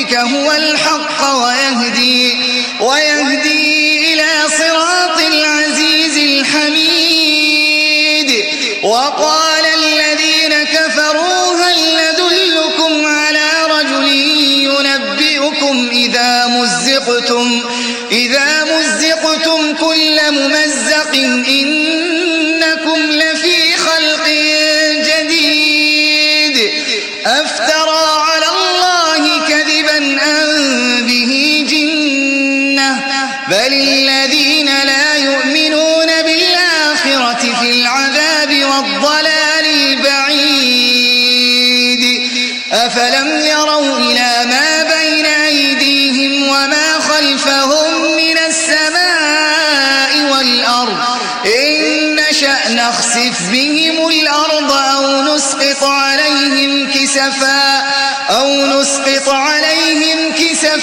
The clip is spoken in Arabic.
ربك هو الحق ويهدي إلى صراط العزيز الحميد. وقال الذين كفروا هل ندلكم على رجل ينبئكم إذا مزقتم كل ممزق إنكم لفي خلق جديد أفترى على الله كذبا أم به جنة بل الذين لا يؤمنون بالآخرة في العذاب والضلال البعيد. أفلم يروا إلى ما بين أيديهم وما خلفهم من السماء والأرض إن نشأ نخسف بهم الأرض أو نسقط عليهم